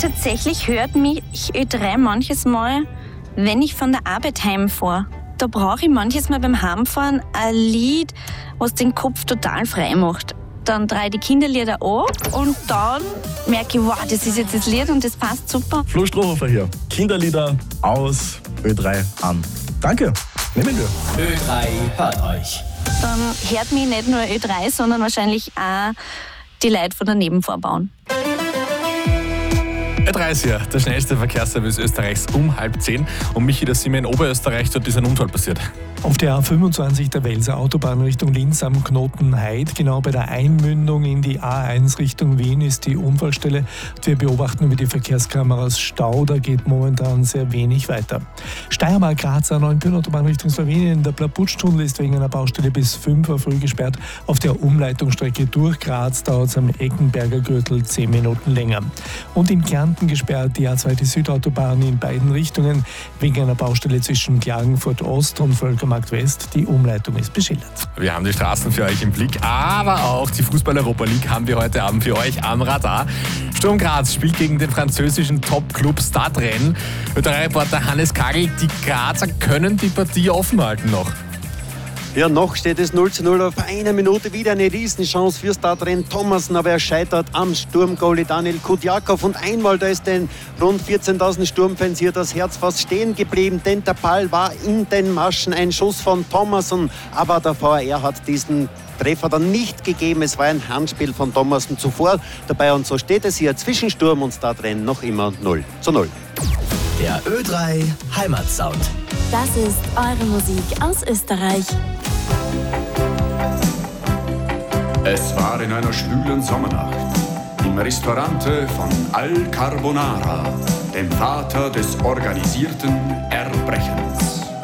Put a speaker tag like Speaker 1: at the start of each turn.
Speaker 1: tatsächlich hört mich Ö3 manches Mal, wenn ich von der Arbeit heimfahre. Da brauche ich manches Mal beim Heimfahren ein Lied, was den Kopf total frei macht. Dann drehe ich die Kinderlieder an und dann merke ich, wow, das ist jetzt das Lied und das passt super.
Speaker 2: Flo Strohhofer hier. Kinderlieder aus, Ö3 an. Danke, nehmen wir.
Speaker 3: Ö3 hört euch.
Speaker 1: Dann hört mich nicht nur Ö3, sondern wahrscheinlich auch die Leute von der Nebenvorbahn.
Speaker 4: Ö3 ist hier, der schnellste Verkehrsservice Österreichs um 9:30. Und Michi, da sind wir in Oberösterreich, dort ist ein Unfall passiert.
Speaker 5: Auf der A25 der Welser Autobahn Richtung Linz am Knoten Heid, genau bei der Einmündung in die A1 Richtung Wien, ist die Unfallstelle. Wir beobachten über die Verkehrskameras Stau, da geht momentan sehr wenig weiter. Steiermark-Graz A9 Autobahn Richtung Slowenien. Der Plaputsch-Tunnel ist wegen einer Baustelle bis 5 Uhr früh gesperrt. Auf der Umleitungsstrecke durch Graz dauert es am Eckenberger Gürtel 10 Minuten länger. Und in Kärnten gesperrt die A2 die Südautobahn in beiden Richtungen wegen einer Baustelle zwischen Klagenfurt Ost und Völkermarkt West. Die Umleitung ist beschildert.
Speaker 4: Wir haben die Straßen für euch im Blick, aber auch die Fußball-Europa League haben wir heute Abend für euch am Radar. Sturm Graz spielt gegen den französischen Top-Club Stade Rennes. Ö3-Reporter Hannes Kagel, die Grazer können die Partie offen halten noch.
Speaker 6: Ja, noch steht es 0:0 auf eine Minute. Wieder eine Riesenchance für Stade Rennes. Thomassen, aber er scheitert am Sturmgoalie Daniel Kudjakov. Und einmal, da ist den rund 14.000 Sturmfans hier das Herz fast stehen geblieben, denn der Ball war in den Maschen. Ein Schuss von Thomassen, aber der VR hat diesen Treffer dann nicht gegeben. Es war ein Handspiel von Thomassen zuvor dabei. Und so steht es hier zwischen Sturm und Stade Rennes noch immer 0:0.
Speaker 3: Der Ö3 Heimatsound.
Speaker 7: Das ist eure Musik aus Österreich.
Speaker 8: Es war in einer schwülen Sommernacht im Restaurante von Al Carbonara, dem Vater des organisierten Erbrechens.